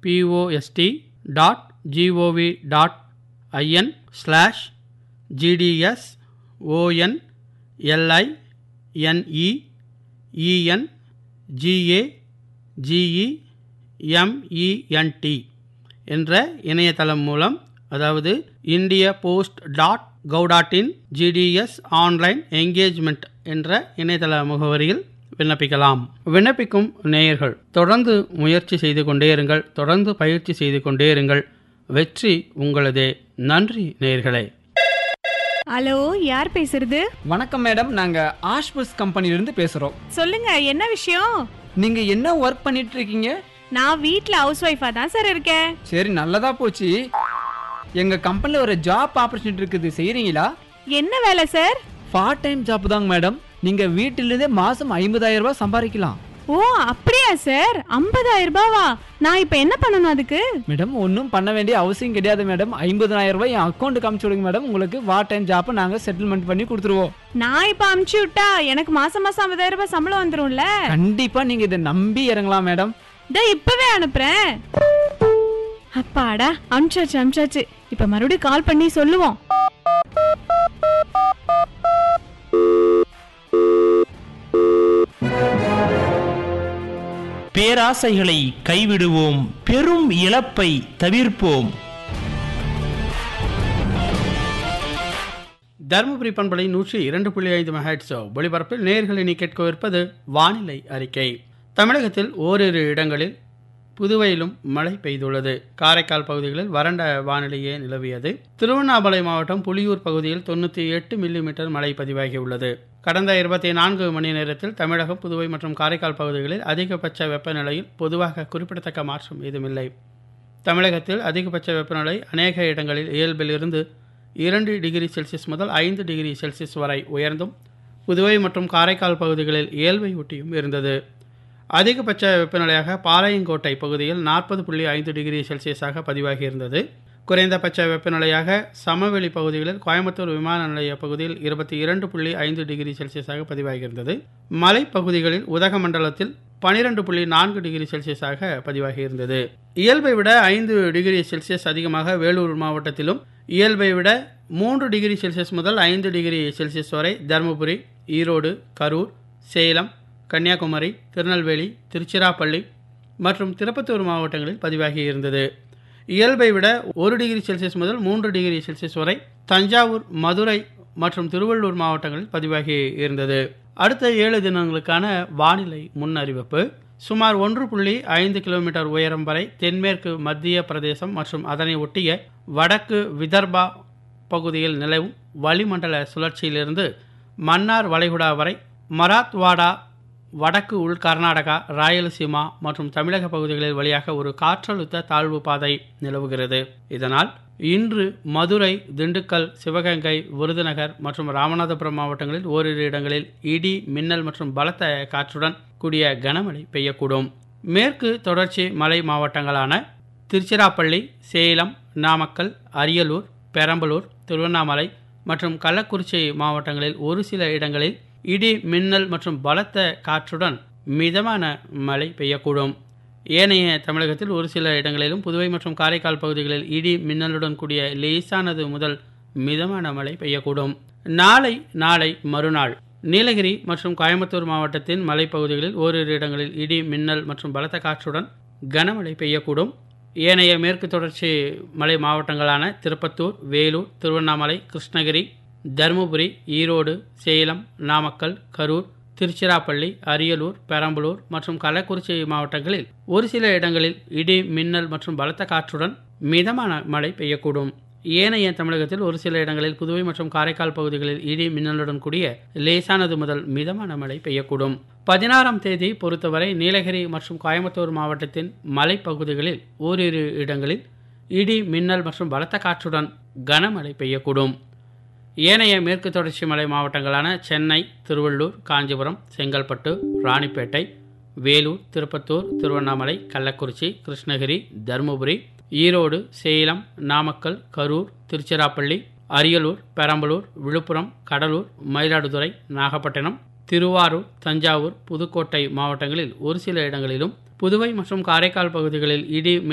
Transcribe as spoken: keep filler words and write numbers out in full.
Post dot gov dot IN slash GDS ஓஎன்எல்ஐ என்இ இஎன் GA GE எம்இஎன்டி என்ற இணையதளம் மூலம், அதாவது இந்திய post dot gov dot in GDS online engagement என்ற இணையதள முகவரியில் விண்ணப்பிக்கலாம். விண்ணப்பிக்கும் நேயர்கள் தொடர்ந்து முயற்சி செய்து கொண்டே இருங்கள், தொடர்ந்து பயிற்சி செய்து கொண்டே இருங்கள். வெற்றி உங்களதே. நன்றி நேயர்களே. ஹலோ, யார் பேசுறது? வணக்கம் மேடம், நாங்க ஆஷ்புஸ் கம்பெனிலிருந்து பேசுறோம். சொல்லுங்க, என்ன விஷயம்? நீங்க என்ன ஒர்க் பண்ணிட்டு இருக்கீங்க? நான் வீட்ல ஹவுஸ் ஒய்ஃபா தான் சார் இருக்கேன். சரி, நல்லதா போச்சு. எங்க கம்பெனில ஒரு ஜாப் ஆப்பர்ச்சுனிட்டி இருக்குது, செய்றீங்களா? என்ன வேலை சார்? பார்ட் டைம் ஜாப் தாங்க மேடம். நீங்க வீட்டிலிருந்தே மாசம் ஐம்பதாயிரம் ரூபாய் சம்பாதிக்கலாம். ஓ, அப்படியா சார்? ஐம்பதாயிரம் ரூபாவா? நான் இப்ப என்ன பண்ணணும் அதுக்கு? மேடம், ஒன்றும் பண்ண வேண்டிய அவசியம் கிடையாது மேடம். ஐம்பதாயிரம் ரூபாய் என் அக்கௌண்ட் காமிச்சு விடுங்க மேடம். உங்களுக்கு பார்ட் டைம் ஜாப் நாங்க செட்டில்மெண்ட் பண்ணி கொடுத்துருவோம். நான் இப்ப அமுச்சு விட்டா எனக்கு மாசம் மாசம் ஐம்பதாயிரம் ரூபாய் சம்பளம் வந்துரும்ல? கண்டிப்பா நீங்க இதை நம்பி இறங்கலாம் மேடம். இப்பவே அனுப்புறேன். அப்பாடா, அனுப்பிச்சாச்சு அனுப்பிச்சாச்சு. இப்ப மறுபடியும் கால் பண்ணி சொல்லுவோம். பேராசைகளை கைவிடுவோம், பெரும் இழப்பை தவிர்ப்போம். தருமபுரி பண்பலை நூற்றி இரண்டு புள்ளி ஐந்து மெகாஹெர்ட்ஸ் ஒளிபரப்பில் நேயர்களை நீ கேட்கவிருப்பது வானிலை அறிக்கை. தமிழகத்தில் ஓரிரு இடங்களில் புதுவையிலும் மழை பெய்துள்ளது. காரைக்கால் பகுதிகளில் வறண்ட வானிலையே நிலவியது. திருவண்ணாமலை மாவட்டம் புலியூர் பகுதியில் தொண்ணூற்றி எட்டு மில்லிமீட்டர் மழை பதிவாகியுள்ளது. கடந்த இருபத்தி நான்கு மணி நேரத்தில் தமிழகம், புதுவை மற்றும் காரைக்கால் பகுதிகளில் அதிகபட்ச வெப்பநிலையில் பொதுவாக குறிப்பிடத்தக்க மாற்றம் ஏதுமில்லை. தமிழகத்தில் அதிகபட்ச வெப்பநிலை அநேக இடங்களில் இயல்பில் இருந்து இரண்டு டிகிரி செல்சியஸ் முதல் ஐந்து டிகிரி செல்சியஸ் வரை உயர்ந்தும், புதுவை மற்றும் காரைக்கால் பகுதிகளில் இயல்பை ஒட்டியும் இருந்தது. அதிகபட்ச வெப்பநிலையாக பாளையங்கோட்டை பகுதியில் நாற்பது புள்ளி ஐந்து டிகிரி செல்சியஸாக பதிவாகியிருந்தது. குறைந்தபட்ச வெப்பநிலையாக சமவெளி பகுதிகளில் கோயம்புத்தூர் விமான நிலைய பகுதியில் இருபத்தி இரண்டு புள்ளி ஐந்து டிகிரி செல்சியஸாக பதிவாகியிருந்தது. மலைப்பகுதிகளில் உதகமண்டலத்தில் பனிரெண்டு புள்ளி நான்கு டிகிரி செல்சியஸாக பதிவாகியிருந்தது. இயல்பை விட ஐந்து டிகிரி செல்சியஸ் அதிகமாக வேலூர் மாவட்டத்திலும், இயல்பை விட மூன்று டிகிரி செல்சியஸ் முதல் ஐந்து டிகிரி செல்சியஸ் வரை தருமபுரி, ஈரோடு, கரூர், சேலம், கன்னியாகுமரி, திருநெல்வேலி, திருச்சிராப்பள்ளி மற்றும் திருப்பத்தூர் மாவட்டங்களில் பதிவாகியிருந்தது. இயல்பை விட ஒரு டிகிரி செல்சியஸ் முதல் மூன்று டிகிரி செல்சியஸ் வரை தஞ்சாவூர், மதுரை மற்றும் திருவள்ளூர் மாவட்டங்களில் பதிவாகி இருந்தது. அடுத்த ஏழு தினங்களுக்கான வானிலை முன் அறிவிப்பு. சுமார் ஒன்று புள்ளி ஐந்து கிலோமீட்டர் உயரம் வரை தென்மேற்கு மத்திய பிரதேசம் மற்றும் அதனை ஒட்டிய வடக்கு விதர்பா பகுதியில் நிலவும் வளிமண்டல சுழற்சியிலிருந்து மன்னார் வளைகுடா வரை மராத்வாடா, வடக்கு உள் கர்நாடகா, ராயலசீமா மற்றும் தமிழக பகுதிகளில் வழியாக ஒரு காற்றழுத்த தாழ்வு பாதை நிலவுகிறது. இதனால் இன்று மதுரை, திண்டுக்கல், சிவகங்கை, விருதுநகர் மற்றும் ராமநாதபுரம் மாவட்டங்களில் ஓரிரு இடங்களில் இடி, மின்னல் மற்றும் பலத்த காற்றுடன் கூடிய கனமழை பெய்யக்கூடும். மேற்கு தொடர்ச்சி மலை மாவட்டங்களான திருச்சிராப்பள்ளி, சேலம், நாமக்கல், அரியலூர், பெரம்பலூர், திருவண்ணாமலை மற்றும் கள்ளக்குறிச்சி மாவட்டங்களில் ஒரு சில இடங்களில் இடி, மின்னல் மற்றும் பலத்த காற்றுடன் மிதமான மழை பெய்யக்கூடும். ஏனைய தமிழகத்தில் ஒரு சில இடங்களிலும் புதுவை மற்றும் காரைக்கால் பகுதிகளில் இடி, மின்னலுடன் கூடிய லேசானது முதல் மிதமான மழை பெய்யக்கூடும். நாளை நாளை மறுநாள் நீலகிரி மற்றும் கோயம்புத்தூர் மாவட்டத்தின் மலைப்பகுதிகளில் ஓரிரு இடங்களில் இடி, மின்னல் மற்றும் பலத்த காற்றுடன் கனமழை பெய்யக்கூடும். ஏனைய மேற்கு தொடர்ச்சி மலை மாவட்டங்களான திருப்பத்தூர், வேலூர், திருவண்ணாமலை, கிருஷ்ணகிரி, தருமபுரி, ஈரோடு, சேலம், நாமக்கல், கரூர், திருச்சிராப்பள்ளி, அரியலூர், பெரம்பலூர் மற்றும் கள்ளக்குறிச்சி மாவட்டங்களில் ஒரு சில இடங்களில் இடி, மின்னல் மற்றும் பலத்த காற்றுடன் மிதமான மழை பெய்யக்கூடும். ஏனைய தமிழகத்தில் ஒரு சில இடங்களில் புதுவை மற்றும் காரைக்கால் பகுதிகளில் இடி, மின்னலுடன் கூடிய லேசானது முதல் மிதமான மழை பெய்யக்கூடும். பதினாறாம் தேதி பொறுத்தவரை நீலகிரி மற்றும் கோயம்புத்தூர் மாவட்டத்தின் மலைப்பகுதிகளில் ஓரிரு இடங்களில் இடி, மின்னல் மற்றும் பலத்த காற்றுடன் கனமழை பெய்யக்கூடும். ஏனைய மேற்கு தொடர்ச்சி மலை மாவட்டங்களான சென்னை, திருவள்ளூர், காஞ்சிபுரம், செங்கல்பட்டு, ராணிப்பேட்டை, வேலூர், திருப்பத்தூர், திருவண்ணாமலை, கள்ளக்குறிச்சி, கிருஷ்ணகிரி, தருமபுரி, ஈரோடு, சேலம், நாமக்கல், கரூர், திருச்சிராப்பள்ளி, அரியலூர், பெரம்பலூர், விழுப்புரம், கடலூர், மயிலாடுதுறை, நாகப்பட்டினம், திருவாரூர், தஞ்சாவூர், புதுக்கோட்டை மாவட்டங்களில் ஒரு சில இடங்களிலும், புதுவை மற்றும் காரைக்கால் பகுதிகளில் இடி